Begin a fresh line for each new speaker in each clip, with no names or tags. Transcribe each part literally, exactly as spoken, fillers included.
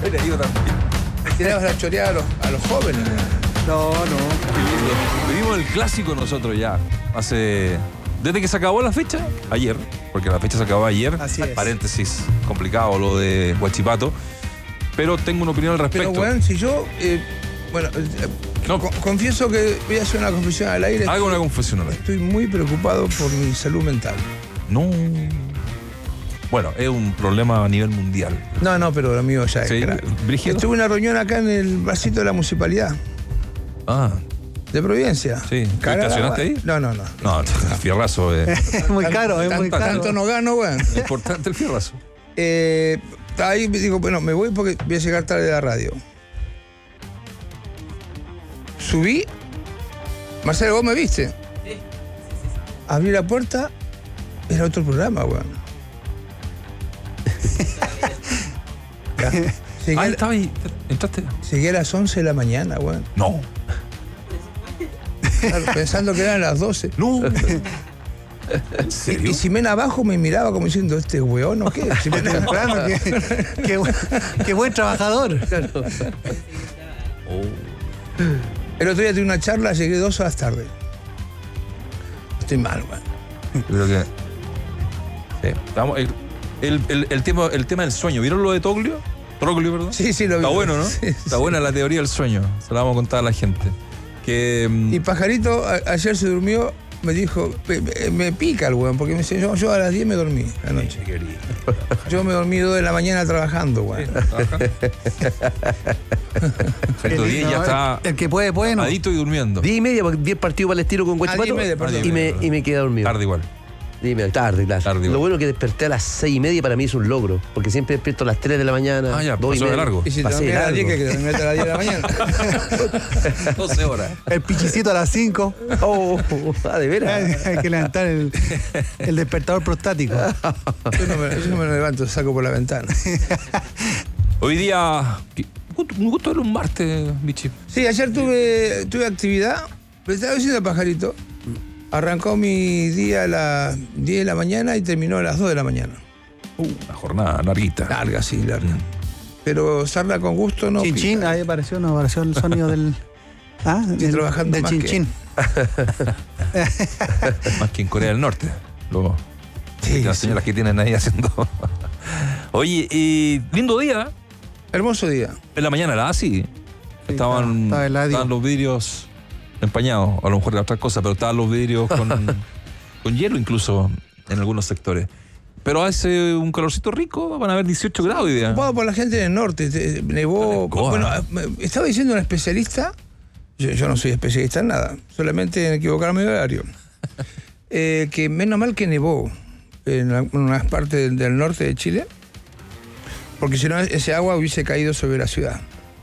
hubiera ido también.
Tirabas la choreada a los, a los jóvenes.
No, no.
Vivimos el clásico nosotros ya. Hace. Desde que se acabó la fecha, ayer, porque la fecha se acabó ayer.
Así es.
Paréntesis, complicado lo de Huachipato. Pero tengo una opinión al respecto.
Pero, bueno, si yo. Eh, bueno, eh,
No.
co- confieso que voy a hacer una confesión al aire.
Hago una confesión al aire.
Estoy muy preocupado por mi salud mental.
No. Bueno, es un problema a nivel mundial.
No, no, pero lo mío ya es
Sí,
grave.
brígido.
Estuve en una reunión acá en el vasito de la municipalidad
Ah,
de Providencia.
sí. ¿Te
Cagada,
estacionaste
weón.
ahí?
No, no, no.
no, fierrazo. eh.
Es muy caro, es muy
Tanto-
caro.
Tanto no gano, weón.
Es importante el fierrazo.
Eh, ahí me digo, bueno, me voy porque voy a llegar tarde de la radio. Subí. Marcelo, ¿vos me viste? Sí. Abrí la puerta, era otro programa, weón. Ya. Llegué,
Ah,
a-
estaba ahí. ¿Entraste?
llegué a las once de la mañana, weón.
No.
Claro, pensando que eran las doce.
No. ¿En
Y,
serio?
y Ximena abajo me miraba como diciendo, ¿este weón o qué? Ximena,
Temprano, qué, qué buen- qué buen trabajador.
Oh.
El otro día tuve una charla, llegué dos horas tarde. Estoy mal, weón.
Creo que. Sí. Estamos, el, el, el, el tema, el tema del sueño. ¿Vieron lo de Toglio? Troglio, perdón.
Sí, sí, lo vi.
Está bueno, ¿no?
Sí,
Está
sí.
buena la teoría del sueño. Se la vamos a contar a la gente. Que. mm,
Y Pajarito a- ayer se durmió, me dijo, me, me- me pica el weón, porque me dice, yo, yo a las diez me dormí anoche. Yo me dormí dos de la mañana trabajando, weón.
Perfecto, diez ya está
El que puede, puede, no.
adito y durmiendo.
Diez y media, porque diez partidos para el estilo con Huachipato.
diez y media, perdón.
y, me, y me quedé dormido.
Tarde igual.
Dime, tarde, claro.
Tarde,
Lo
igual.
bueno es que desperté a las seis y media para mí es un logro, porque siempre despierto a las tres de la mañana.
Ah, ya,
dos y
pasó de
media.
largo.
Y si te
Pasé
dormí a las
largo.
diez, que te dormiste a las diez de la mañana.
doce horas.
El pichicito a las cinco.
Oh, ah, de veras.
Hay que levantar el, el despertador prostático.
Yo no, me, yo no me lo levanto, saco por la ventana.
Hoy día. ¿qué? Un gusto ver un martes, bichi.
Sí, ayer tuve, tuve actividad, me estaba diciendo el Pajarito. Arrancó mi día a las diez de la mañana y terminó a las dos de la mañana.
Uh, una jornada larguita.
Larga, sí, larga. Pero sarla con gusto no
Chin chin,
pica.
ahí apareció, no apareció el sonido del. Ah,
Estoy
del,
trabajando
del
más
chin
que-
chin.
Más que en Corea del Norte. Lo,
Sí,
las
sí.
señoras que tienen ahí haciendo. Oye, y lindo día.
Hermoso día.
En la mañana era así. Estaban,
estaba heladio.
estaban los vidrios empañados. A lo mejor era otra cosa, pero estaban los vidrios con, con hielo incluso en algunos sectores. Pero hace un calorcito rico, van a haber dieciocho grados hoy día.
Ocupado por la gente del norte, te- nevó.
Goa.
Bueno, me- estaba diciendo un especialista, yo, yo no soy especialista en nada, solamente en equivocarme de horario, eh, que menos mal que nevó en algunas partes del, del norte de Chile, porque si no ese agua hubiese caído sobre la ciudad.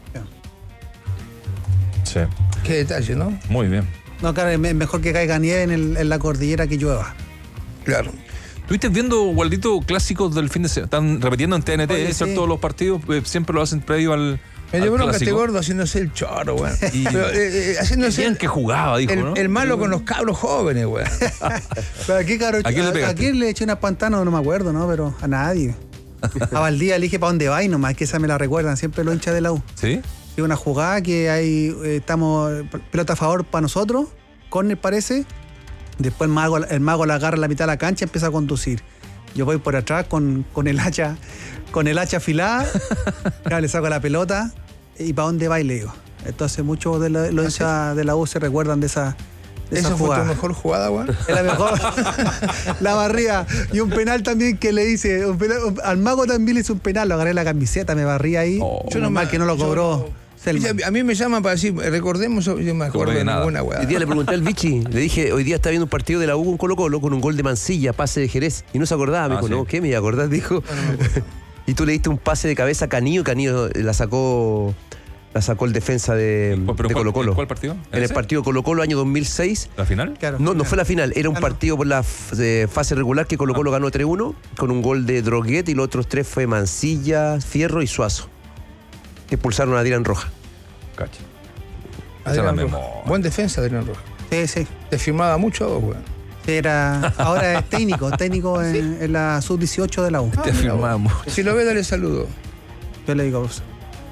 Sí,
Qué detalle, ¿no?
muy bien.
No, claro, es me- mejor que caiga nieve en, el- en la cordillera que llueva.
Claro.
¿Estuviste viendo, Waldito, clásicos del fin de semana? Están repitiendo en T N T,
Oye,
¿cierto?
sí.
Los partidos eh, siempre lo hacen previo al,
Me
al
dio bronca este
clásico.
gordo haciéndose el choro, weón.
Y-
Pero, eh, eh, haciéndose
Bien
el,
que jugaba, dijo,
el-
¿no?
el malo con los cabros jóvenes, weón.
Pero aquí, caro,
¿A quién le
a,
pegaste?
a quién le eché una pantano, no me acuerdo, ¿no? Pero a nadie. A Valdía le dije para dónde va y nomás, que esa me la recuerdan siempre los hinchas de la U.
¿Sí?
Es una jugada que hay, eh, estamos, pelota a favor para nosotros, córner parece. Después el mago, el mago la agarra a la mitad de la cancha y empieza a conducir. Yo voy por atrás con, con el hacha, con el hacha afilada, claro, le saco la pelota y para dónde va y le digo. Entonces muchos de la- los hinchas de la U se recuerdan de esa, de esa
¿Esa fue tu
jugada.
mejor jugada, weón?
Es la mejor. La barría. Y un penal también que le hice. Un penal- un- al mago también le hice un penal. Lo agarré en la camiseta, me barrí ahí.
Oh.
Yo no mal que no lo
yo
cobró.
no-
Selman.
A mí me llaman para decir, recordemos, yo me acuerdo
de
de
nada.
ninguna weá.
Hoy día le pregunté al Vichy, le dije, hoy día está viendo un partido de la U con Colo Colo con un gol de Mansilla, pase de Jerez. Y no se acordaba, me
Ah,
dijo,
sí.
no, ¿qué me iba a acordar? Dijo. Y tú le diste un pase de cabeza a Canillo, y Canillo la sacó, la sacó el defensa de,
¿Pero
de
cuál-
Colo Colo.
¿Cuál partido?
En el
¿Ese?
partido Colo Colo año dos mil seis.
¿La final?
Claro.
No, no fue la final, era un
Ah, no.
partido por la f- eh, fase regular que Colo Colo ganó tres uno con un gol de Droguet y los otros tres fue Mansilla, Fierro y Suazo. Que expulsaron a Dylan Roja.
Cacha.
Adrián
Esa
Rojas.
es la memoria.
Buen defensa, Adrián Rojas.
Sí, sí.
Te firmaba mucho a vos, weón.
Era, ahora es técnico, técnico en, en la sub dieciocho de la U.
Te firmamos.
Si lo ves, dale saludo.
Yo le digo, pues,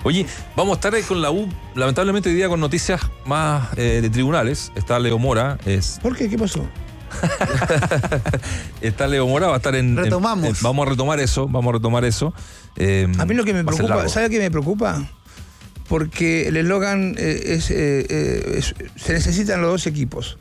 Oye, vamos a estar ahí con la U, lamentablemente hoy día con noticias más eh, de tribunales. Está Leo Mora, es
¿Por qué? ¿Qué pasó?
está Leo Mora, va a estar en...
Retomamos.
en- en- vamos a retomar eso, vamos a retomar eso. Eh,
A mí lo que me
va a ser
preocupa,
largo.
¿sabe qué me preocupa? Porque el eslogan eh, es, eh, eh, es- se necesitan los dos equipos.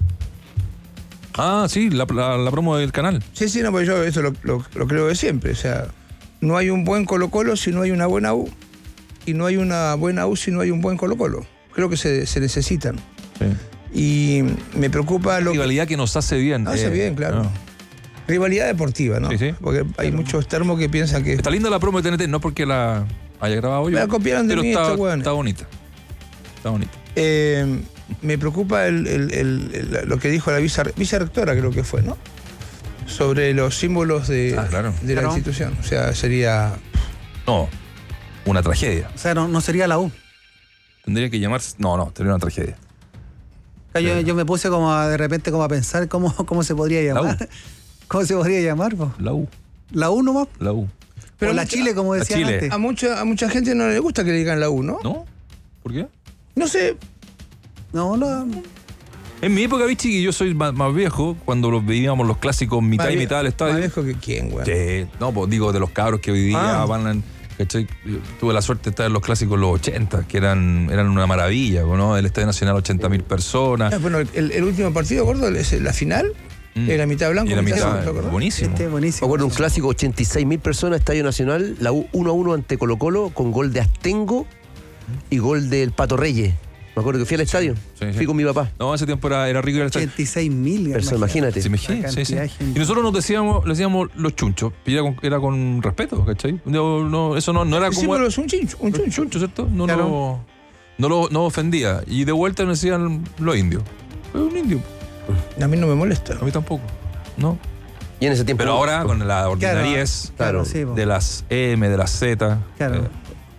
Ah, sí, la, la- la promo del canal.
Sí, sí, no, pues yo eso lo, lo- lo creo de siempre. O sea, no hay un buen Colo-Colo si no hay una buena U. Y no hay una buena U si no hay un buen Colo-Colo. Creo que se, se necesitan.
Sí.
Y me preocupa lo que...
Rivalidad que nos hace bien.
Hace
eh,
bien, claro.
no.
Rivalidad deportiva, ¿no?
Sí, sí.
Porque hay muchos termos que piensan que...
Está linda la promo de T N T, no porque la haya grabado yo.
Me la copiaron de
pero
mí
está,
estos hueones.
está bonita. Está bonita.
Eh, me preocupa el- el- el- el- lo que dijo la vice- vicerrectora, creo que fue, ¿no? Sobre los símbolos de,
Ah, claro.
de la
Claro.
institución. O sea, sería...
No, una tragedia.
O sea, no, no sería la U.
Tendría que llamarse... No, no, sería una tragedia.
O sea, yo, yo me puse como a, de repente como a pensar cómo, cómo se podría
La U.
llamar. ¿Cómo se podría llamar? Po?
La U,
La U nomás.
la U.
Pero
o la
mucha-
Chile, como
la
decían
Chile.
antes.
A mucha, a mucha gente no le gusta que le digan la U, ¿no?
¿No? ¿Por qué?
No sé.
No, no.
En mi época, Vichy, que yo soy más, más viejo, cuando los veíamos los clásicos mitad
más
y
vie-
mitad del
Más
estadio.
viejo que quién, güey.
Sí, no, pues digo de los cabros que hoy día
Ah.
van en, ¿cachai? Yo tuve la suerte de estar en los clásicos de los ochenta, que eran, eran una maravilla, ¿no? El Estadio Nacional, ochenta mil personas.
Ah, bueno, el, el último partido, gordo, es la final.
Mm.
Era mitad blanco,
Y la
mitad
mitad,
azul, ¿te acordás?
buenísimo.
Este es
Me
buenísimo.
acuerdo un clásico, ochenta y seis mil personas, Estadio Nacional, la U uno a uno ante Colo-Colo, con gol de Astengo y gol del Pato Reyes. Me acuerdo que fui al estadio,
Sí, sí.
fui con mi papá.
No, ese tiempo era, era rico ir al estadio.
ochenta y seis mil.
Pero imagínate.
Sí, imagínate,
La
sí, sí.
cantidad de gente.
Y nosotros nos decíamos, le decíamos los chunchos, y era con, era con respeto, ¿cachai? No, no, eso no, no era
El
como...
símbolo es un chincho, un
un
chuncho.
chuncho, ¿cierto? No,
Claro.
lo, no, lo, no ofendía. Y de vuelta nos decían los indios. Es un indio.
A mí no me molesta.
A mí tampoco. ¿No?
Y en ese tiempo.
Pero ahora con la ordinariez
Claro,
sí, po.
de las M, de las Z.
Claro.
eh,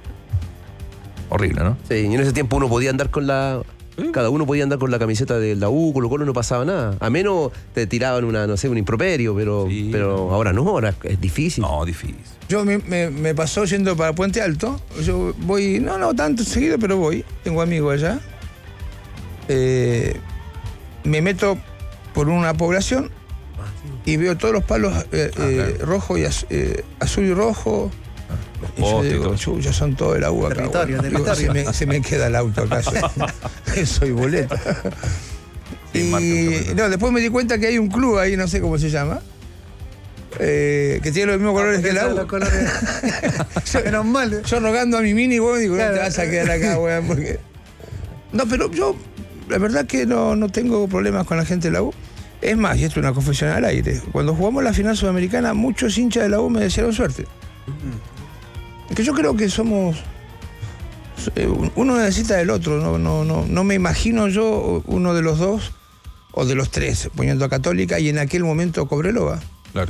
horrible, ¿no?
Sí, y en ese tiempo uno podía andar con la.
Sí.
Cada uno podía andar con la camiseta de la U, Colo-Colo, no pasaba nada. A menos te tiraban una, no sé, un improperio, pero,
Sí.
pero ahora no, ahora es difícil.
No, difícil.
Yo me, me- me pasó yendo para Puente Alto. Yo voy, no, no tanto seguido, pero voy. Tengo amigos allá. Eh, me meto por una población y veo todos los palos eh,
Ah,
eh,
claro.
rojo y az- eh, azul y rojo.
Los
Y yo
postes y
digo,
todo eso.
chuya, son todo el agua acá.
Territorio,
bueno. Digo,
territorio.
se, me, se me queda el auto acá. Soy, soy boleta.
Sí, marca un
Y
campeonato.
no, después me di cuenta que hay un club ahí, no sé cómo se llama, eh, que tiene los mismos colores que el
Los
agua.
colores. Menos mal.
Yo rogando a mi mini, weón, digo,
Claro.
no te vas a quedar acá, weón, porque... No, pero yo, la verdad que no, no tengo problemas con la gente de la U. Es más, y esto es una confesión al aire, cuando jugamos la final sudamericana, muchos hinchas de la U me desearon suerte. Que yo creo que somos... eh, Uno necesita del otro, no, no, no, no me imagino yo uno de los dos, o de los tres, poniendo a Católica, y en aquel momento Cobreloa.
Claro.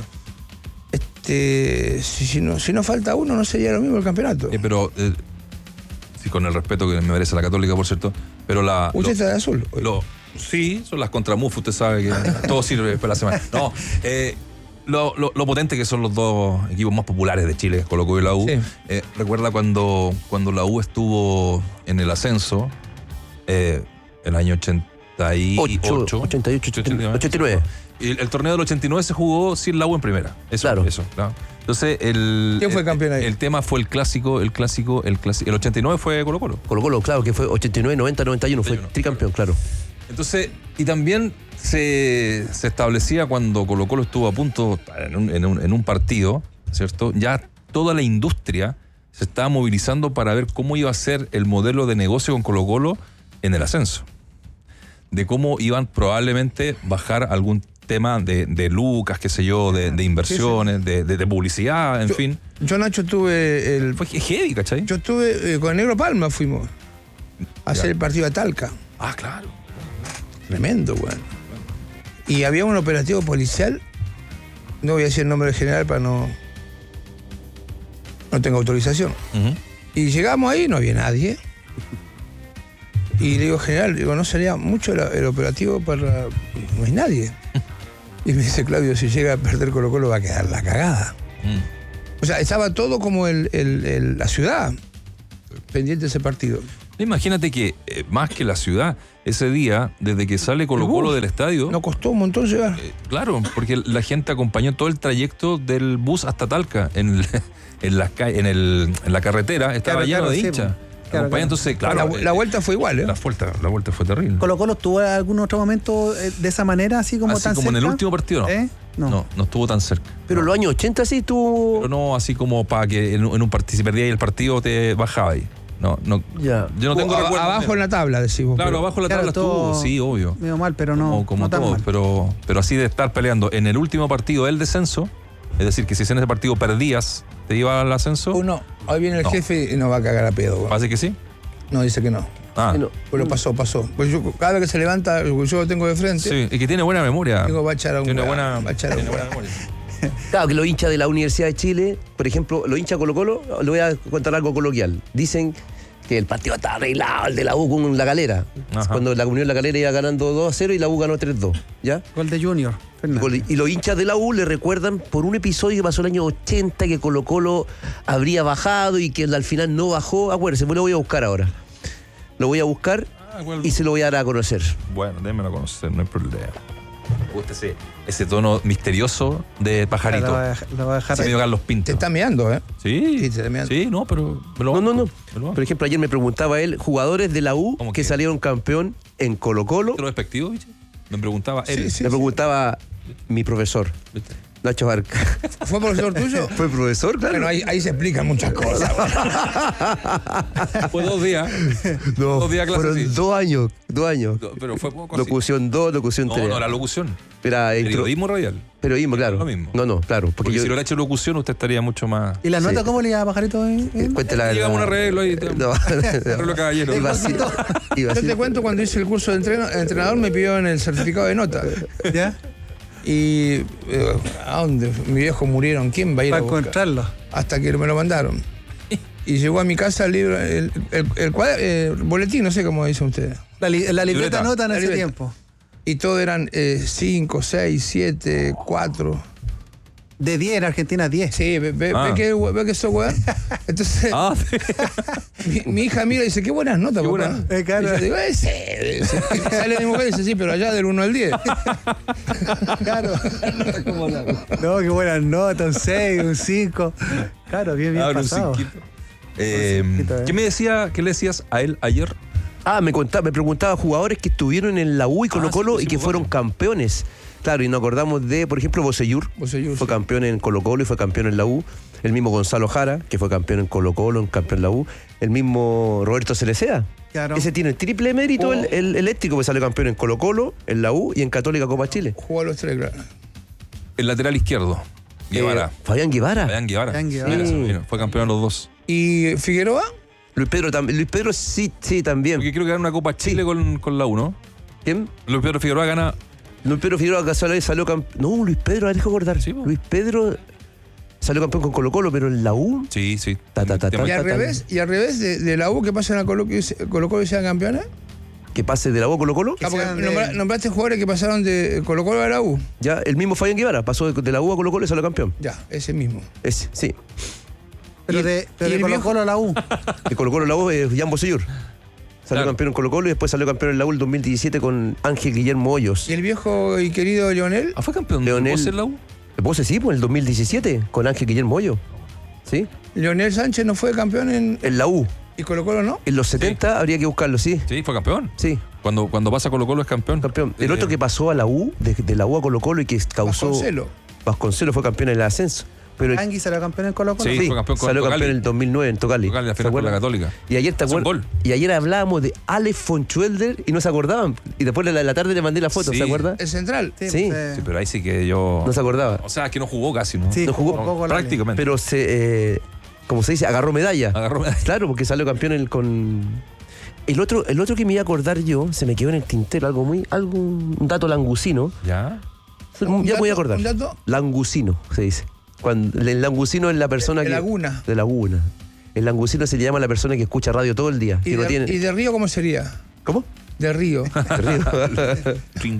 Este, si, si no, si no falta uno, no sería lo mismo el campeonato.
Eh, pero, eh, sí, con el respeto que me merece la Católica, por cierto, pero la...
Usted
lo-
está de azul.
Lo, sí, son las contramuf, usted sabe que todo sirve para la semana. No, eh, lo, lo- lo potente que son los dos equipos más populares de Chile, Colo-Colo y la U.
Sí.
Eh, recuerda cuando, cuando la U estuvo en el ascenso, eh, el año ochenta y ocho.
Ocho, ochenta y ocho, ochenta y nueve.
Y el, el torneo del ochenta y nueve se jugó sin la U en primera. Eso,
Claro.
eso, claro. Entonces, el.
¿Quién fue
el-
campeón ahí?
El tema fue el clásico, el clásico, el clásico. El ochenta y nueve fue Colo-Colo.
Colo-Colo, claro, que fue ochenta y nueve, noventa, noventa y uno, fue
noventa y uno.
tricampeón, claro.
Entonces, y también se, se establecía cuando Colo Colo estuvo a punto en un, en un- en un partido, ¿cierto? Ya toda la industria se estaba movilizando para ver cómo iba a ser el modelo de negocio con Colo Colo en el ascenso. De cómo iban probablemente bajar algún tema de, de lucas, qué sé yo, de, de inversiones, de, de- de publicidad, en
Yo-
fin.
Yo, Nacho, tuve el.
Fue heavy, ¿cachai?
Yo estuve eh, con el Negro Palma, fuimos a hacer
Ya.
el partido a Talca.
Ah, claro.
Tremendo, weón. Y había un operativo policial. No voy a decir el nombre del general para no. No tengo autorización.
Ujú.
Y llegamos ahí, no había nadie. Y le digo, general, digo, ¿no sería mucho el, el operativo para...? No hay nadie. Y me dice, Claudio, si llega a perder Colo Colo va a quedar la cagada.
Mm.
O sea, estaba todo como el, el- el- la ciudad. pendiente de ese partido.
Imagínate que, eh, más que la ciudad, ese día, desde que sale Colo Colo del estadio,
Nos costó un montón llegar.
eh, claro, porque la gente acompañó todo el trayecto del bus hasta Talca, en, el- en, las ca- en, el, en la carretera, estaba
Claro,
lleno
claro,
de
sí,
hinchas.
pues. Claro,
Acompañando,
claro.
entonces, claro.
la, la
eh,
vuelta fue igual, ¿eh?
la vuelta, la vuelta fue terrible.
¿Colo Colo tuvo algún otro momento eh, de esa manera, así como
Así
tan
como en el
cerca?
último partido, no.
¿Eh? No.
No, no estuvo tan cerca.
Pero los años ochenta sí tuvo.
Pero no así como para que en, un- en un partido, si perdías el partido, te bajaba ahí. No, no.
Ya.
Yo no tengo
A-
recuerdo.
abajo en la tabla, decimos.
Claro,
pero-
abajo en la
Claro,
tabla
todo
estuvo, sí, obvio.
Medio mal, pero no,
como como
no tan
todo,
mal.
pero, pero así de estar peleando en el último partido del descenso, es decir, que si en ese partido perdías, te iba al ascenso,
Uno, hoy viene el
No.
jefe y nos va a cagar a pedo. güey.
parece que sí.
No, dice que no.
Ah,
Sí, no.
Pero pasó, pasó. Pues yo, cada vez que se levanta, yo lo tengo de frente,
sí, y que tiene buena memoria.
digo, va a echar a un
Tiene
weá,
buena,
va a echar a un
tiene buena
weá.
memoria.
Claro, que los hinchas de la Universidad de Chile, por ejemplo, los hinchas Colo Colo, le voy a contar algo coloquial. Dicen que el partido está arreglado, el de la U con la Calera.
Ajá.
Cuando la Unión La Calera iba ganando dos a cero y la U ganó tres a dos. ¿Ya?
Gol de Junior. Fernández.
Y los hinchas de la U le recuerdan por un episodio que pasó el año ochenta, que Colo Colo habría bajado y que al final no bajó. Acuérdense, me lo voy a buscar ahora. Lo voy a buscar
Ah, bueno.
y se lo voy a dar a conocer.
Bueno, démelo a conocer, no hay problema. Me gusta ese, ese tono misterioso de pajarito.
Lo voy a dejar- lo voy a dejar
Se
ahí.
me dio Carlos Pinto.
Te está meando, ¿eh?
Sí,
Sí, te está meando.
sí, no, pero me lo
No, no, no.
banco, me lo banco.
Por ejemplo, ayer me preguntaba él, jugadores de la U
¿Cómo
que
que?
salieron campeón en Colo Colo.
¿Te lo despectivo, bicho? Me preguntaba él.
Sí, sí.
Me preguntaba mi profesor,
¿Viste?
Nacho Barca.
¿Fue profesor tuyo?
¿Fue profesor? Claro.
Bueno, ahí, ahí se explican muchas cosas. güey.
Fue dos días.
No,
dos días de clase,
fueron
sí.
dos años, dos años.
No, pero fue poco. sí.
Locución dos, locución
No,
tres.
no era locución.
Era intro-
Periodismo radial.
periodismo, claro.
Lo mismo.
No, no, claro. Porque,
Porque
yo,
si lo hubiera hecho locución, usted estaría mucho más.
¿Y la nota
Sí.
cómo le iba a Pajarito? eh?
eh, cuéntela.
Llegamos a un arreglo ahí.
No,
Arreglo caballero.
Iba así. Iba
Yo
así.
te cuento, cuando hice el curso de entreno- entrenador me pidió en el certificado de nota.
¿Ya?
Y eh, ¿a dónde? Mi viejo murieron. ¿Quién va a ir
Para
a buscar?
encontrarlo.
Hasta que me lo mandaron. Y llegó a mi casa el libro, el, el, el cuadra- eh, boletín, no sé cómo dicen ustedes.
La, li- la libreta
Libreta.
nota en
La
ese
libreta.
tiempo.
Y todo eran cinco, seis, siete, cuatro.
De diez, en Argentina diez.
Sí, ve, ve,
Ah.
ve que, ve que sos weón. Entonces,
Ah, sí.
mi, mi hija mira y dice, qué buenas notas,
Qué
papá.
buena-
Eh, claro.
Y yo digo, eh, sí. Y sale mi mujer y dice, sí, pero allá del uno al diez.
Claro. No, qué buenas notas, un seis, un cinco. Claro, bien, bien
Abre un
pasado.
cinquito. Eh,
cinquito, eh.
¿Qué me decía, qué le decías a él ayer?
Ah, me contaba, me preguntaba jugadores que estuvieron en la U y Colo
Ah,
Colo
sí,
y que
sí,
fueron
varios.
campeones. Claro, y nos acordamos de, por ejemplo, Bocellur.
Bocellur,
Fue
sí.
campeón en Colo Colo y fue campeón en la U. El mismo Gonzalo Jara, que fue campeón en Colo Colo, en campeón en la U. El mismo Roberto Cerecea.
Claro.
Ese tiene el triple mérito,
Oh.
el, el eléctrico, que salió campeón en Colo Colo, en la U y en Católica Copa Chile.
Jugó a los tres, claro.
El lateral izquierdo. Guevara.
Eh, Fabián Guevara.
Fabián Guevara.
Fabián Guevara.
Mira,
Sí.
mira, fue campeón los dos.
¿Y Figueroa?
Luis Pedro también. Luis Pedro sí, sí, también.
Porque creo que gana una Copa Chile con, con la U, ¿no?
¿Quién?
Luis Pedro Figueroa gana.
Luis Pedro Figueroa Casales salió campeón. No, Luis Pedro, a ver, dejo acordar.
Sí, po.
Luis Pedro salió campeón con Colo Colo, pero en la U.
Sí, sí.
Ta, ta, ta,
Tema-
Y
ta,
al
ta.
revés, y al revés de, de la U, que pasa en la Colo Colo Colo y sean campeones.
Que pase de la U a Colo Colo.
Ah, porque
sean de-
nombra- nombraste jugadores que pasaron de Colo Colo a la U.
Ya, el mismo Fabián Guevara pasó de, de la U a Colo Colo y salió campeón.
Ya, ese mismo.
Ese, sí.
Pero
Y-
de, pero
y
de
el
Colo
viejo-
Colo a la U.
De Colo Colo a la U es Jan Bocellur. Salió
Claro.
campeón en Colo Colo y después salió campeón en la U el dos mil diecisiete con Ángel Guillermo Hoyos.
Y el viejo y querido Lionel.
Ah, fue campeón de
Leonel-
vos en la U.
Vos sí, pues en el dos mil diecisiete con Ángel Guillermo Hoyos. ¿Sí?
Lionel Sánchez no fue campeón en.
En la U.
¿Y Colo Colo no?
En los setenta habría que buscarlo, sí.
Sí, fue campeón.
Sí,
Cuando, cuando pasa Colo Colo es campeón.
campeón. El
Eh,
otro que pasó a la U, de, de la U a Colo Colo y que causó.
Vasconcelo.
Vasconcelos fue campeón en el ascenso. Pero el-
Angui salió campeón en Colo Colo.
Sí, fue campeón con
salió
Tocali.
campeón en el dos mil nueve en Tocali.
Tocali, la
¿Se
final con la
acuerdan?
Católica.
Y ayer, te
Hace un
acuerdas-
gol.
y ayer hablábamos de Alex Fonchuelder y no se acordaban. Y después de la, la tarde le mandé la foto,
Sí.
¿se acuerda?
El central.
Sí,
Sí.
pues,
Sí, pero ahí sí que yo.
No se acordaba.
O sea, que no jugó casi, ¿no?
Sí,
No jugó
jugó poco la
prácticamente.
Pero se, eh, como se dice, agarró medalla.
Agarró medalla.
Claro, porque salió campeón el, con. El otro, el otro que me iba a acordar yo, se me quedó en el tintero, algo muy, algo, un dato langusino.
¿Ya?
Ya
¿Un
me voy a
dato?
acordar.
¿Un dato?
Langusino, se dice. Cuando, el langusino es la persona
De
que.
laguna.
De laguna. El langusino se le llama a la persona que escucha radio todo el día.
¿Y
Que no
de,
tiene...
¿Y de Río cómo sería?
¿Cómo?
De Río.
De río.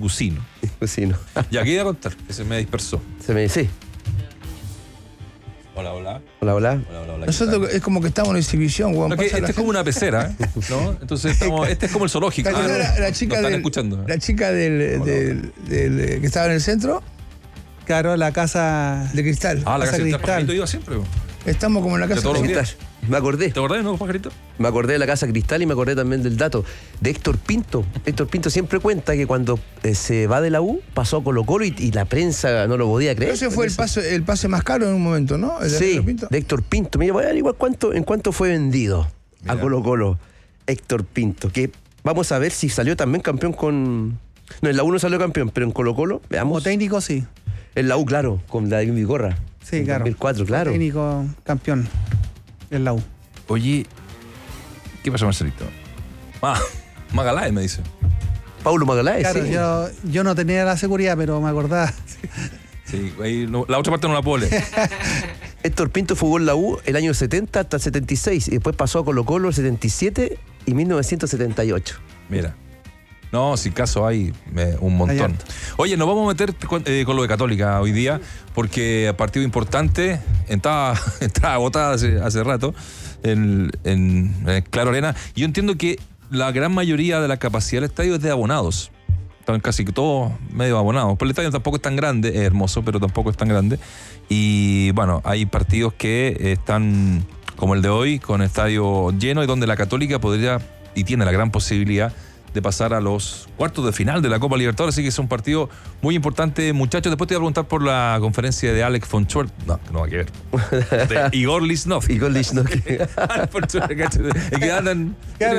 Ringucino.
Langusino.
Ya, ¿qué iba a contar? Que se me dispersó.
Se me dice.
Hola, hola.
Hola, hola.
Hola, hola, hola.
Nosotros es como que estamos en exhibición, weón.
No, que
Pasa
este
la
es como una pecera, ¿eh? ¿No? Entonces estamos, este es como el zoológico.
gente-
Ah, no,
la, la
no
chica
están
del,
escuchando.
la chica del, del- del- que estaba en el centro,
Claro, la casa.
de cristal.
Ah, la
Casa
casa de
Cristal.
Pajarito iba siempre. ¿O?
Estamos como en la casa
todos los
de
días.
cristal.
Me acordé.
¿Te acordás, no, Pajarito?
Me acordé de la Casa Cristal y me acordé también del dato de Héctor Pinto. Héctor Pinto siempre cuenta que cuando eh, se va de la U, pasó a Colo Colo y, y la prensa no lo podía creer.
Pero ese fue el pase, el pase más caro en un momento, ¿no? El de
Sí,
Héctor Pinto.
de Héctor Pinto. Mira, voy a averiguar cuánto, en cuánto fue vendido
Mira.
a Colo Colo Héctor Pinto. Que vamos a ver si salió también campeón con... No, en la U no salió campeón, pero en Colo Colo,
Como
veamos.
técnico, sí.
En la U, claro, con David Vigorra.
Sí,
en
claro.
dos mil cuatro, claro.
Técnico campeón en la U.
Oye, ¿qué pasó, Marcelito? Ah, Magaláes me dice.
Paulo Magaláes,
Claro,
sí.
yo, yo no tenía la seguridad, pero me acordaba.
Sí, ahí no- la otra parte no la puedo leer.
Héctor Pinto jugó en la U el año setenta hasta el setenta y seis y después pasó a Colo Colo el setenta y siete y mil novecientos setenta y ocho.
Mira. No, si caso hay me- un montón.
harto.
Oye, nos vamos a meter con, eh, con lo de Católica hoy día, porque partido importante, estaba, estaba agotada hace, hace rato en, en, en Claro Arena. Y yo entiendo que la gran mayoría de la capacidad del estadio es de abonados. Están casi todos medio abonados. Pero el estadio tampoco es tan grande, es hermoso, pero tampoco es tan grande. Y bueno, hay partidos que están, como el de hoy, con estadio lleno y donde la Católica podría y tiene la gran posibilidad de pasar a los cuartos de final de la Copa Libertadores, así que es un partido muy importante, muchachos. Después te voy a preguntar por la conferencia de Alex von Schwartz, no, no va a ver, de Igor Lisnov.
Igor Lisnov.
Alex von Schwartz, ¿cachai? Es que andan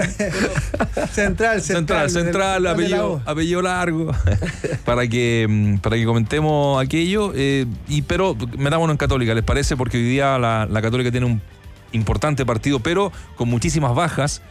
Central,
central, central,
del- de la
apellido,
U.
apellido largo, para que mm, para que comentemos aquello, eh, y pero metámonos en Católica, ¿les parece? Porque hoy día la, la Católica tiene un importante partido, pero con muchísimas bajas,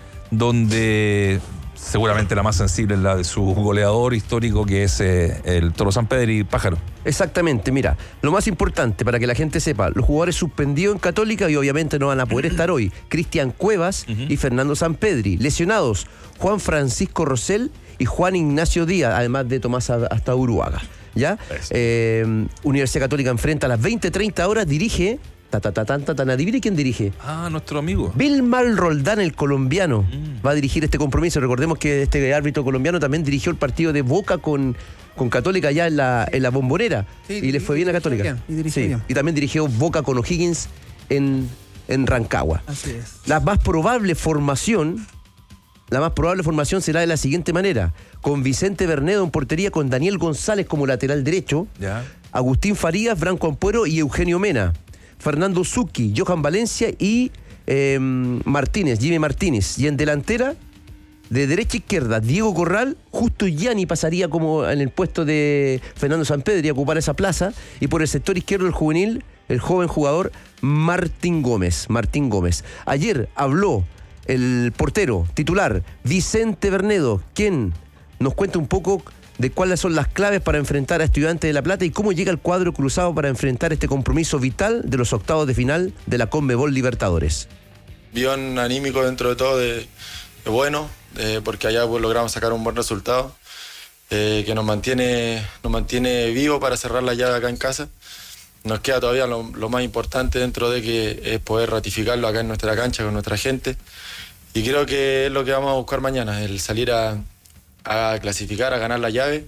donde seguramente la más sensible es la de su goleador histórico, que es eh, el Toro Sampedri Pájaro.
Exactamente, mira, lo más importante para que la gente sepa, los jugadores suspendidos en Católica y obviamente no van a poder estar hoy, Cristian Cuevas
Ujú.
y Fernando Sampedri. Lesionados, Juan Francisco Rosell y Juan Ignacio Díaz, además de Tomás hasta Uruaga. ¿Ya?
Eso.
Eh, Universidad Católica enfrenta a las veinte treinta horas, dirige, ta, ta, ta, tan, ta, tan, adivine quién dirige.
Ah, nuestro amigo.
Vilmar Roldán, el colombiano,
Mm.
va a dirigir este compromiso. Recordemos que este árbitro colombiano también dirigió el partido de Boca con, con Católica allá en la, en la Bombonera.
Sí,
y le fue bien a
dirigió
Católica.
bien, y dirigió
Sí,
bien.
y también dirigió Boca con O'Higgins en, en Rancagua.
Así es.
La más probable formación, la más probable formación será de la siguiente manera: con Vicente Bernedo en portería, con Daniel González como lateral derecho,
Ya.
Agustín Farías, Branco Ampuero y Eugenio Mena, Fernando Zucchi, Johan Valencia y eh, Martínez, Jimmy Martínez. Y en delantera, de derecha a izquierda, Diego Corral. Justo Gianni pasaría como en el puesto de Fernando Sampedri a ocupar esa plaza. Y por el sector izquierdo, el juvenil, el joven jugador Martín Gómez. Martín Gómez. Ayer habló el portero titular Vicente Bernedo, quien nos cuenta un poco de cuáles son las claves para enfrentar a Estudiantes de La Plata y cómo llega el cuadro cruzado para enfrentar este compromiso vital de los octavos de final de la Conmebol Libertadores.
Guión anímico dentro de todo de, de bueno, eh, porque allá pues, logramos sacar un buen resultado eh, que nos mantiene, nos mantiene vivo para cerrar la llave acá en casa. Nos queda todavía lo, lo más importante dentro de que es poder ratificarlo acá en nuestra cancha con nuestra gente, y creo que es lo que vamos a buscar mañana, el salir a, a clasificar, a ganar la llave,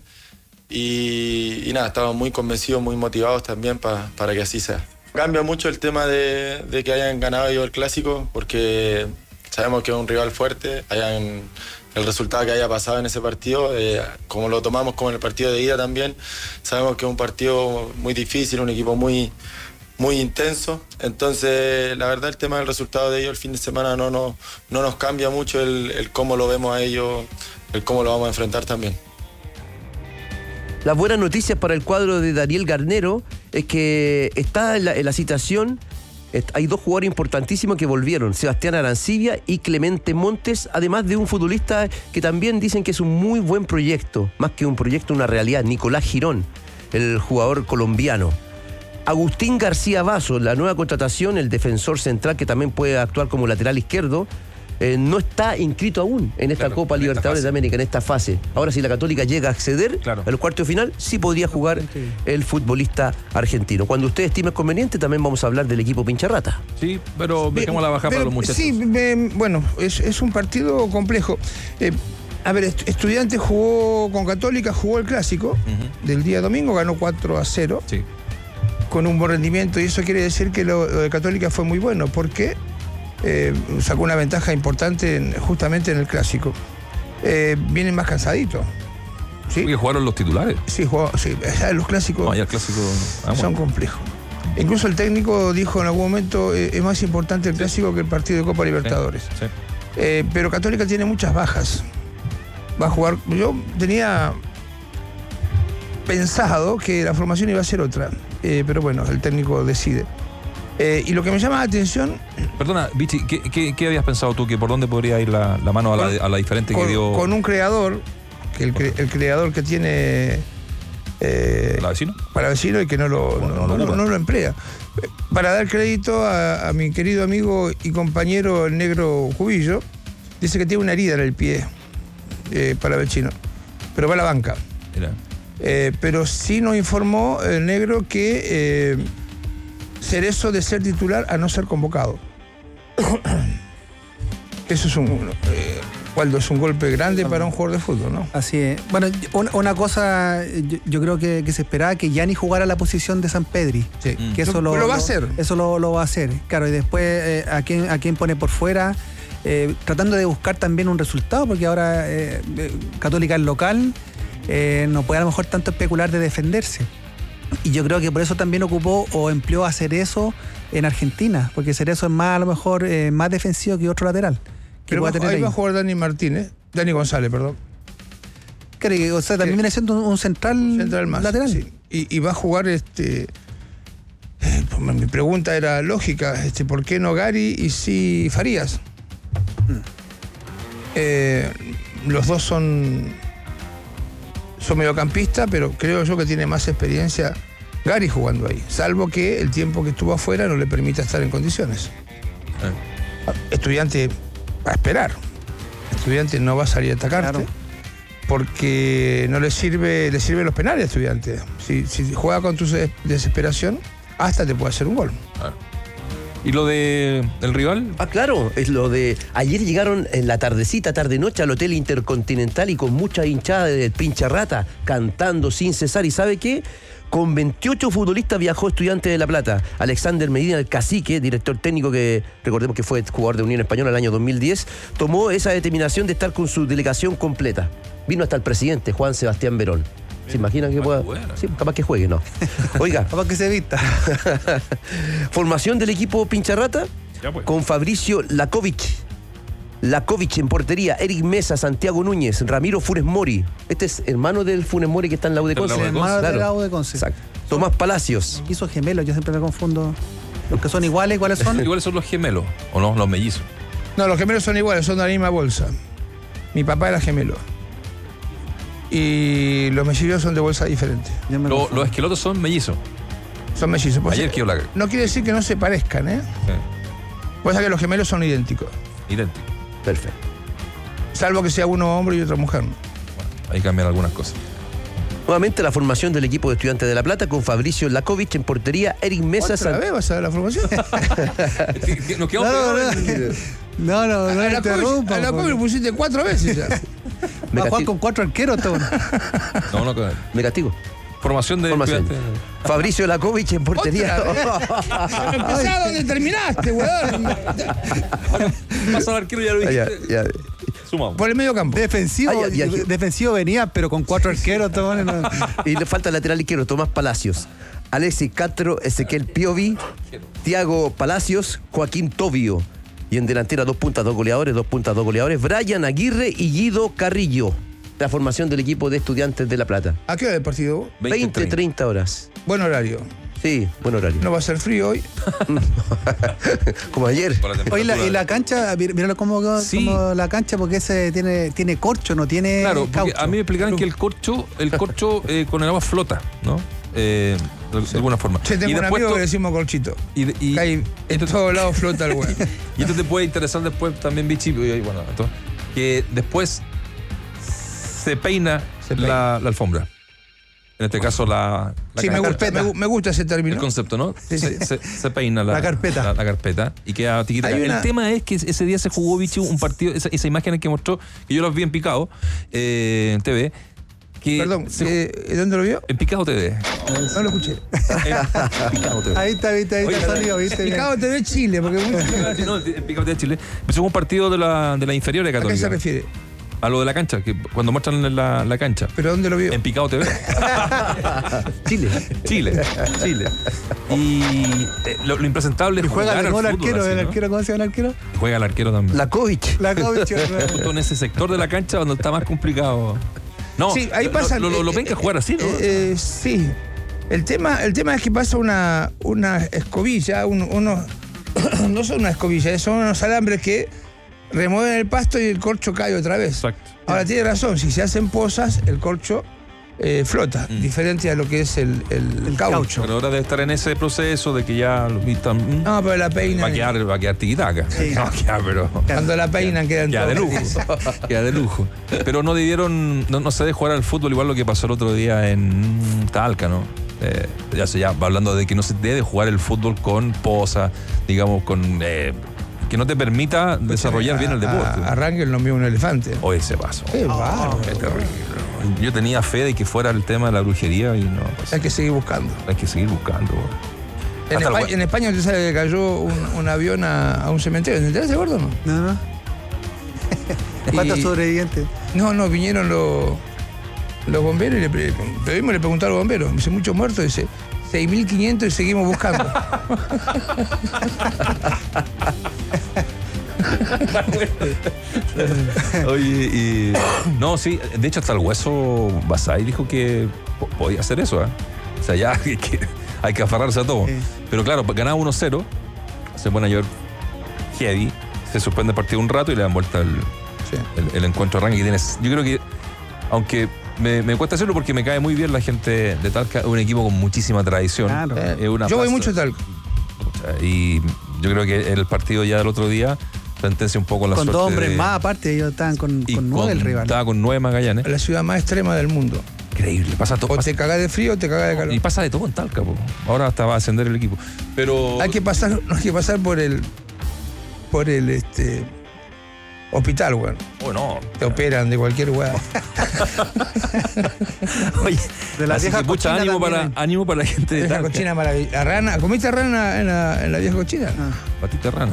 y, y nada, estamos muy convencidos, muy motivados también pa, para que así sea. Cambia mucho el tema de, de que hayan ganado ellos el clásico, porque sabemos que es un rival fuerte, hayan, el resultado que haya pasado en ese partido, eh, como lo tomamos como en el partido de ida también, sabemos que es un partido muy difícil, un equipo muy, muy intenso, entonces la verdad el tema del resultado de ellos el fin de semana no, no, no nos cambia mucho el, el cómo lo vemos a ellos, el cómo lo vamos a enfrentar también.
Las buenas noticias para el cuadro de Daniel Garnero es que está en la, en la citación, est- hay dos jugadores importantísimos que volvieron, Sebastián Arancibia y Clemente Montes, además de un futbolista que también dicen que es un muy buen proyecto, más que un proyecto, una realidad, Nicolás Girón, el jugador colombiano. Agustín García Vaso, la nueva contratación, el defensor central que también puede actuar como lateral izquierdo, eh, no está inscrito aún en esta
Claro,
Copa
en esta
Libertadores
fase.
de América, en esta fase. Ahora, si la Católica llega a acceder
Claro.
a los cuartos de final, sí podría jugar el futbolista argentino. Cuando usted estime conveniente, también vamos a hablar del equipo Pincharrata.
Sí, pero dejemos la bajada para
Pero,
los muchachos.
Sí, me- bueno, es, es un partido complejo. Eh, a ver, est- Estudiantes jugó con Católica, jugó el clásico
Ujú.
del día domingo, ganó cuatro a cero.
Sí.
Con un buen rendimiento, y eso quiere decir que lo, lo de Católica fue muy bueno, porque eh, sacó una ventaja importante en- justamente en el clásico. Eh, vienen más cansaditos. ¿Sí?
Porque jugaron los titulares.
Sí, jugó, sí. Ya los clásicos
No, ya el clásico. Ah,
son
bueno.
complejos. Incluso el técnico dijo en algún momento, eh, es más importante el clásico que el partido de Copa Libertadores.
Sí.
Eh, pero Católica tiene muchas bajas. Va a jugar. Yo tenía pensado que la formación iba a ser otra, eh, pero bueno, el técnico decide. Eh, y lo que me llama la atención,
Perdona, Vichy, ¿qué, qué, qué habías pensado tú? ¿Que por dónde podría ir la, la mano a la, a la diferente que
con,
dio
con un creador, que el, cre- el creador que tiene eh,
la vecina?
para vecino y que no lo,
Bueno,
no,
no lo
no-
ocupa.
no lo emplea. Eh, Para dar crédito a, a mi querido amigo y compañero el negro Jubillo, dice que tiene una herida en el pie eh, para vecino, pero va a la banca.
Mira.
Eh, pero sí nos informó el negro que eh, Cerezo de ser titular a no ser convocado. Eso es un, eh, Waldo, es un golpe grande para un jugador de fútbol, ¿no?
Así es. Bueno, una, una cosa, yo, yo creo que, que se esperaba que Gianni jugara la posición de San Pedri.
Sí.
Mm.
Que eso
Lo-
lo,
lo va a hacer.
Eso lo, lo va a hacer. Claro, y después eh, a quién a quién pone por fuera, eh, tratando de buscar también un resultado, porque ahora eh, eh, Católica es local, eh, no puede a lo mejor tanto especular de defenderse. Y yo creo que por eso también ocupó o empleó a Cerezo en Argentina, porque Cerezo es más a lo mejor eh, más defensivo que otro lateral. Que
Pero
pueda
va-
tener
ahí
ahí.
va a jugar Dani Martínez, Dani González, perdón.
Claro, que, o sea, también
Sí.
viene siendo un, un central,
Central más.
lateral.
Sí. Y, y va a jugar este. eh, pues, mi pregunta era lógica, este, ¿por qué no Gary y sí Farías? Eh, los dos son. Son mediocampistas, pero creo yo que tiene más experiencia Gary jugando ahí. Salvo que el tiempo que estuvo afuera no le permita estar en condiciones.
Eh.
Estudiante va a esperar. Estudiante no va a salir a atacarte.
Claro.
Porque no le sirve, le sirven los penales a Estudiante. Si, si juega con tu des- desesperación, hasta te puede hacer un gol.
Ah. ¿Y lo de el rival?
Ah, claro, es lo de. Ayer llegaron en la tardecita, tarde-noche, al Hotel Intercontinental y con mucha hinchada de Pincharrata, cantando sin cesar. ¿Y sabe qué? Con veintiocho futbolistas viajó Estudiantes de La Plata. Alexander Medina, el cacique, director técnico que recordemos que fue jugador de Unión Española el año dos mil diez, tomó esa determinación de estar con su delegación completa. Vino hasta el presidente, Juan Sebastián Verón. ¿Se imaginan que pueda?
Bueno.
Sí, capaz que juegue, ¿no? Oiga,
Para que se vista.
formación del equipo Pincharrata
Ya, pues.
con Fabricio Lakovic. Lakovic en portería, Eric Mesa, Santiago Núñez, Ramiro Funes Mori. Este es hermano del Funes Mori que está en la U de
Está en la
Conce.
U de
Hermano
Claro.
de la U de Conce.
Exacto. Tomás Palacios.
Hizo gemelos, yo siempre me confundo. Los que son iguales, ¿cuáles son?
Iguales son los gemelos, ¿o no? Los mellizos.
No, los gemelos son iguales, son de la misma bolsa. Mi papá era gemelo. Y los mellizos son de bolsa diferente.
Yo me
Lo-
confundo.
los esquelotos son mellizos.
Son mellizos. Pues,
Ayer que yo la.
no quiere decir que no se parezcan, ¿eh?
Sí,
Pues que los gemelos son idénticos.
idéntico.
Perfecto.
Salvo que sea uno hombre y otro mujer.
Bueno, ahí cambian algunas cosas.
Nuevamente la formación del equipo de Estudiantes de La Plata con Fabricio Lakovic en portería, Eric Mesa,
¿Otra
San-
vez vas a ver la formación?
Nos quedamos
No,
pegados
no,
en-
No, no, no,
a la
interrumpa.
Kobe- a la Kobe
porque-
lo pusiste cuatro veces ya.
Me
Va a jugar
castigo.
con cuatro arqueros, todo.
No, no, que-
Me castigo.
Formación de
Formación.
estudiantes.
Fabricio Lakovic en portería.
Pero empezá donde terminaste, weón.
Pasa al arquero, ya lo
Ah, ya,
dijiste.
ya.
Sumamos.
Por el medio campo.
Defensivo,
Ah, ya, ya.
defensivo venía, pero con cuatro arqueros, todo. No.
Y le falta el lateral izquierdo, Tomás Palacios. Alexis Castro, Ezequiel Piovi, Tiago Palacios, Joaquín Tobio. Y en delantera dos puntas, dos goleadores, dos puntas, dos goleadores, Brian Aguirre y Guido Carrillo. La formación del equipo de Estudiantes de La Plata.
¿A qué hora el partido?
veinte, treinta horas.
Buen horario.
Sí, buen horario.
No va a ser frío hoy.
Como ayer.
Por la
Oye, la,
temperatura.
y la cancha, mí- míralo como,
Sí.
como la cancha, porque ese tiene, tiene corcho, no tiene
Claro, porque
caucho.
a mí me explicaban que el corcho, el corcho eh, con el agua flota, ¿no? Eh, de, de alguna forma.
Che, tengo
y
un
después
amigo
tú-
que le decimos Colchito.
y, y,
Que ahí en todos lados flota el huevo.
y esto te puede interesar después también, Vichy, y bueno, esto, que después se peina,
Se peina.
La, la alfombra. En este caso, la, la
Sí, me
carpeta.
gusta, me, gu- me gusta ese
El
término.
concepto, ¿no? Se, se- se peina la,
La carpeta.
La, la carpeta y queda tiquita.
Hay una-
El tema es que ese día se jugó, Vichy, un partido, esa, esa imagen que mostró, que yo los vi en Picado, eh, en T V. Que
Perdón,
se-
eh, ¿dónde lo vio?
en Picado T V.
No lo escuché.
En Picado T V.
Ahí está, viste, ahí
Oye,
está el sonido, viste. bien.
Picado T V Chile, porque mucho-
No, en Picado T V Chile. Empezó un partido de la, de la inferior de
¿a qué
Católica.
se refiere?
A lo de la cancha, que cuando muestran la, la cancha.
¿Pero dónde lo vio?
En Picado T V.
Chile.
Chile. Chile. Y eh, lo, lo impresentable
Y
es
juega
jugar
el
al
gol
fútbol
arquero,
así,
el
¿no?
arquero, ¿cómo se llama el arquero?
Juega el arquero también.
La Kovic.
La Kovic.
Justo en ese sector de la cancha donde está más complicado. No,
Sí, ahí
lo-
pasa.
Lo, lo, lo
eh,
ven que
eh,
jugar así, ¿no?
eh, eh, sí. El tema, el tema es que pasa una, una escobilla, un- unos. No son una escobilla, son unos alambres que remueven el pasto y el corcho cae otra vez.
Exacto.
Ahora tiene razón, si se hacen pozas, el corcho eh, flota,
Mm.
diferente a lo que es el, el,
El
caucho.
caucho.
Pero ahora debe estar en ese proceso de que ya lo están.
No, pero la
va
peinan.
a quedar, va a quedar tiquitaca.
Sí.
No, queda, pero.
Cuando la peinan quedan
Queda de
todos.
lujo. Queda de lujo. Pero no debieron, no, no se debe jugar al fútbol igual lo que pasó el otro día en Talca, ¿no? Eh, ya se ya va hablando de que no se debe jugar el fútbol con posa, digamos, con eh, que no te permita desarrollar bien el deporte.
A, a Rangel no vio un elefante.
Hoy ese paso.
Qué bárbaro.
Qué terrible. Yo tenía fe de que fuera el tema de la brujería y no. Pues,
Hay que seguir buscando.
hay que seguir buscando.
En
Hasta
España,
lo-
en España usted sabe que cayó un, un avión a, a un cementerio. ¿Te enteraste, gordo o no?
No, no. ¿Cuántos
Y-
sobrevivientes?
No, no, vinieron los, los bomberos y le, pre- lo mismo le preguntaron a los bomberos. Dice, muchos muertos. Dice, seis mil quinientos y seguimos buscando.
Oye, y. No, sí, de hecho, hasta el hueso Basay dijo que po- podía hacer eso, ¿eh? O sea, ya hay que, hay que aferrarse a todo.
Sí.
Pero claro, ganaba uno cero, se pone a llover heavy, se suspende el partido un rato y le dan vuelta el,
Sí.
el, el encuentro arranca. Y tienes, yo creo que, aunque me, me cuesta hacerlo porque me cae muy bien la gente de Talca, es un equipo con muchísima tradición.
Claro.
Eh,
Es una
yo voy
pasta.
mucho tal.
Y yo creo que el partido ya del otro día sentencia un poco la
Con
suerte
dos hombres
de-
más, aparte, ellos estaban con,
y
con nueve el rival.
Estaba con nueve Magallanes.
La ciudad más extrema del mundo.
Increíble. Pasa todo.
O
pasa-
te cagás de frío o te cagás de calor.
y pasa de todo en Talca, po. Ahora hasta va a ascender el equipo. Pero.
Hay que pasar, no hay que pasar por el por el este hospital, weón.
Oh, no.
Te operan de cualquier weá.
Oye,
De la
así
vieja
que mucha
cochina
ánimo
también
para, ánimo para la gente de
Esa
Talca.
cochina maravillosa. La rana, ¿comiste rana en la, en la vieja cochina?
Ah.
Patita rana.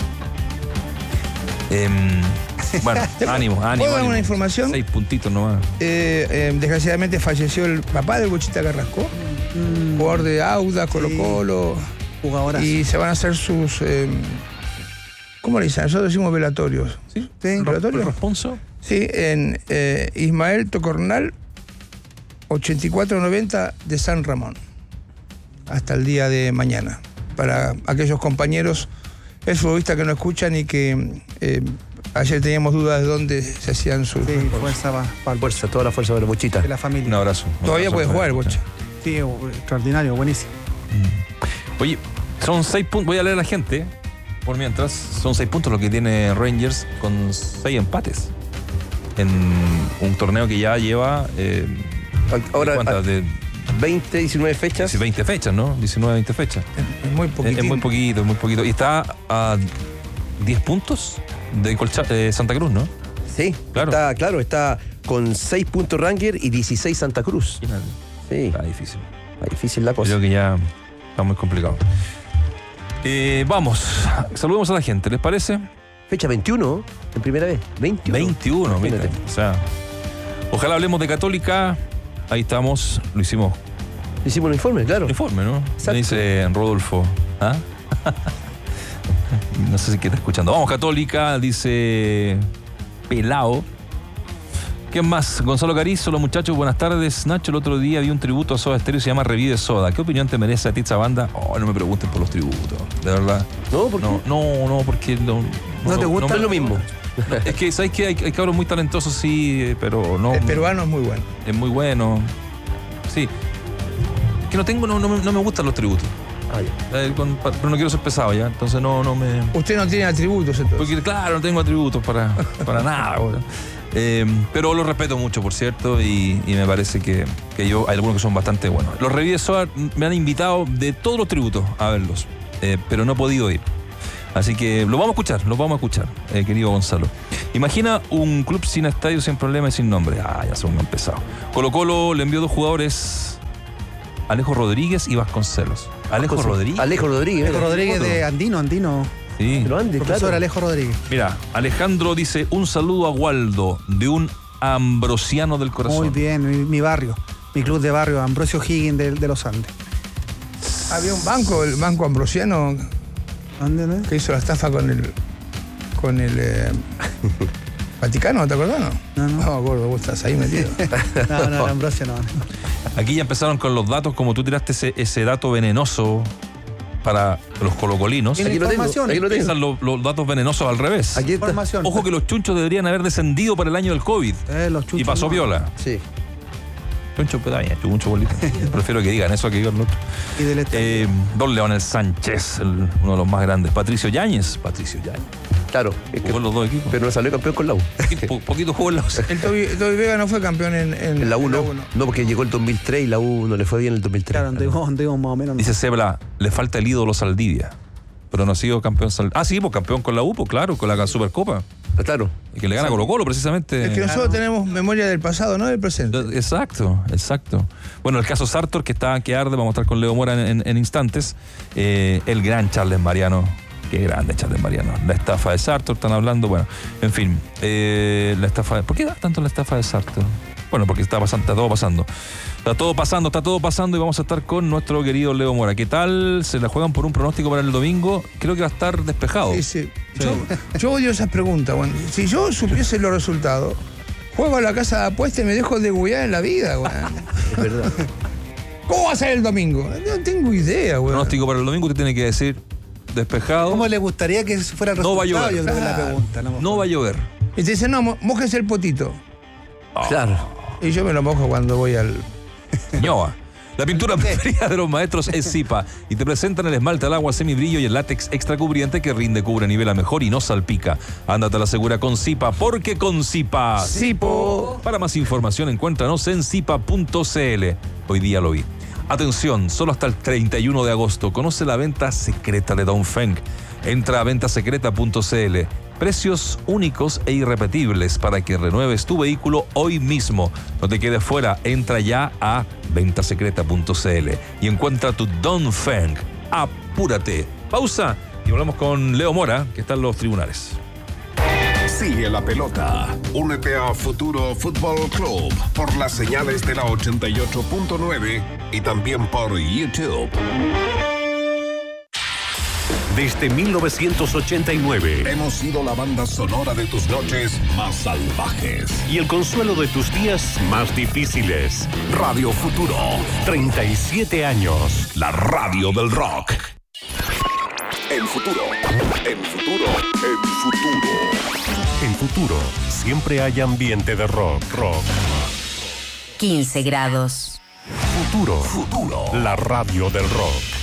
Em, bueno, ánimo, ánimo.
¿Puedo dar
ánimo.
una información?
Seis puntitos nomás.
Eh, eh, desgraciadamente falleció el papá del Bochita Carrasco,
Mm,
jugador de Auda, Colo Colo,
jugadorazo.
y se van a hacer sus, eh, ¿cómo le dicen? Nosotros decimos velatorios.
¿Sí?
Sí.
¿Velatorio?
¿Responso?
Sí, en eh, Ismael Tocornal, ochenta y cuatro noventa de San Ramón, hasta el día de mañana. Para aquellos compañeros, el futbolista que no escuchan y que eh, ayer teníamos dudas de dónde se hacían sus...
Sí, fuerza para
Fuerza, toda la fuerza de la mochita.
de la familia.
Un abrazo. Un
Todavía
abrazo
puede
para
jugar el
el
Bocha.
Sí, extraordinario, buenísimo.
Oye, son seis puntos. Voy a leer a la gente. Por mientras, son seis puntos lo que tiene Rangers con seis empates. En un torneo que ya lleva. Eh,
Ahora,
¿cuántas? De
veinte, diecinueve fechas.
veinte fechas, ¿no? diecinueve, veinte fechas.
Es muy
Es,
poquito.
es muy poquito, es muy poquito. Y está a diez puntos de Colcha- eh, Santa Cruz, ¿no?
Sí,
Claro.
Está, claro, está con seis puntos Ranger y dieciséis Santa Cruz. Sí,
Está difícil.
está difícil la cosa.
Creo que ya está muy complicado. Eh, vamos, saludemos a la gente, ¿les parece?
Fecha veintiuno, en primera vez. veintiuno.
veintiuno, mira.
Imagínate.
O sea, ojalá hablemos de Católica. Ahí estamos, lo hicimos
Hicimos un informe, claro.
uniforme, ¿no?
Exacto.
Me dice Rodolfo. ¿Ah? No sé si qué está escuchando. Vamos, Católica, dice Pelao. ¿Quién más? Gonzalo Carizo, los muchachos, buenas tardes. Nacho, el otro día vi un tributo a Soda Stereo, se llama Revive Soda. ¿Qué opinión te merece a ti esa banda? Oh, no me pregunten por los tributos, de verdad.
¿No? ¿Por qué?
No, no, no, porque no.
¿No te gusta?
me-
Es lo mismo.
Es que, ¿sabes qué? Hay, hay cabros muy talentosos, sí, pero no.
El peruano es muy bueno.
Es muy bueno. Sí. que no tengo, no, no, me- no me gustan los tributos.
Ah, ya.
Eh, con- pa- pero no quiero ser pesado ya, entonces no, no me...
Usted no tiene atributos entonces.
Porque claro, no tengo atributos para, para nada. Bueno. Eh, pero los respeto mucho, por cierto, y, y me parece que, que yo hay algunos que son bastante buenos. Los Revives Soar me han invitado de todos los tributos a verlos, eh, pero no he podido ir. Así que lo vamos a escuchar, lo vamos a escuchar, eh, querido Gonzalo. Imagina un club sin estadio, sin problema y sin nombre. Ah, ya son empezado. Colo Colo le envió dos jugadores, Alejo Rodríguez y Vasconcelos. Alejo
Cosa-
Rodríguez.
Alejo Rodríguez.
Alejo
mira.
Rodríguez
otro.
de Andino, Andino.
Sí.
Pero Andy,
Profesor
claro.
Alejo Rodríguez.
Mira, Alejandro dice un saludo a Waldo de un ambrosiano del corazón.
Muy bien, mi, mi barrio. Mi club de barrio, Ambrosio Higgins de, de los Andes.
Había un banco, el Banco Ambrosiano,
¿Dónde, no?
que hizo la estafa con el con el eh, Vaticano, ¿te acordás? No,
No, no.
no, gordo, vos estás ahí metido.
No, no, Ambrosio no.
Aquí ya empezaron con los datos, como tú tiraste ese, ese dato venenoso para los colocolinos.
Tiene
Aquí lo tengo,
información.
aquí lo tengo.
Empiezan los, los datos venenosos al revés.
Aquí está.
Información.
Ojo que los chunchos deberían haber descendido para el año del COVID.
Eh, los chunchos
Y pasó
no.
viola.
Sí.
Chuncho pedaña, chuncho bolita. Prefiero que digan eso que digan lo otro.
Y del este.
Eh, Don Leonel Sánchez, el- uno de los más grandes. Patricio Yáñez. Patricio Yáñez.
Claro. Es que-
Jugó en los dos equipos.
pero no salió campeón con la U.
Po- poquito jugó en la U C.
El Toby, Toby Vega no fue campeón en, en,
En la U no.
uno.
No, porque llegó el dos mil tres y la U no le fue bien el dos mil tres.
Claro, anduvimos, anduvimos más o menos.
Dice Sebla, le falta el ídolo Saldivia. Pero no ha sido campeón Saldivia. Ah, sí, pues campeón con la U, pues claro, con la Supercopa.
Ah, claro.
Y que le gana Colo Colo, precisamente.
Es que nosotros tenemos memoria del pasado, no del presente.
Exacto, exacto. Bueno, el caso Sartor, que está que arde, vamos a estar con Leo Mora en, en- en instantes. Eh, el gran Charles Mariano. Qué grande Charles Mariano. La estafa de Sartor, están hablando, bueno, en fin. eh, la estafa de, ¿por qué da tanto la estafa de Sartor? Bueno, porque está, pasando, está todo pasando. Está todo pasando, está todo pasando y vamos a estar con nuestro querido Leo Mora. ¿Qué tal? ¿Se la juegan por un pronóstico para el domingo? Creo que va a estar despejado.
Sí, sí. Yo, yo odio esas preguntas. Bueno, si yo supiese los resultados, juego a la casa de apuesta y me dejo de degüellar en la vida, güey.
Es verdad.
¿Cómo va a ser el domingo? No tengo idea, güey.
Pronóstico para el domingo, usted tiene que decir despejado.
¿Cómo le gustaría que fuera el
No va a
resultado?
llover.
Yo creo que es la
Claro.
pregunta.
No va a llover.
Y te dicen, no, mo- mójese el potito.
Claro.
Y yo me lo mojo cuando voy al...
Ñoa. La pintura preferida de los maestros es Zipa y te presentan el esmalte al agua semibrillo y el látex extra cubriente que rinde, cubre, nivela mejor y no salpica. Ándate a la segura con Zipa, porque con Zipa.
Zipo.
Para más información encuéntranos en zipa punto cl. Hoy día lo vi. Atención, solo hasta el treinta y uno de agosto. Conoce la venta secreta de Dongfeng. Entra a ventasecreta punto cl. Precios únicos e irrepetibles para que renueves tu vehículo hoy mismo. No te quedes fuera, entra ya a ventasecreta punto cl y encuentra tu Dongfeng. Apúrate. Pausa y volvamos con Leo Mora, que está en los tribunales.
Sigue la pelota. Únete a Futuro Fútbol Club por las señales de la ochenta y ocho punto nueve y también por YouTube.
Desde mil novecientos ochenta y nueve
Hemos sido la banda sonora de tus noches más salvajes.
y el consuelo de tus días más difíciles.
Radio Futuro,
treinta y siete años.
la radio del rock. El futuro, el futuro, el futuro.
En Futuro siempre hay ambiente de rock, rock.
quince grados.
Futuro,
Futuro.
la radio del rock.